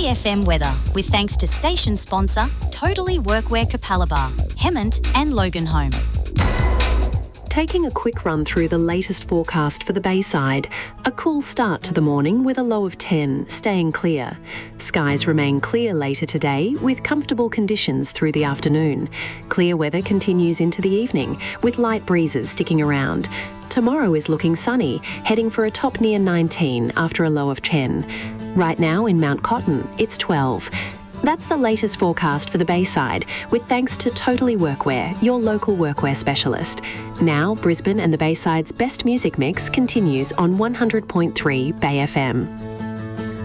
Bay FM weather, with thanks to station sponsor Totally Workwear Capalaba, Hemmant and Loganholme. Taking a quick run through the latest forecast for the Bayside. A cool start to the morning with a low of 10, staying clear. Skies remain clear later today with comfortable conditions through the afternoon. Clear weather continues into the evening with light breezes sticking around. Tomorrow is looking sunny, heading for a top near 19 after a low of 10. Right now in Mount Cotton, it's 12. That's the latest forecast for the Bayside, with thanks to Totally Workwear, your local workwear specialist. Now, Brisbane and the Bayside's best music mix continues on 100.3 Bay FM.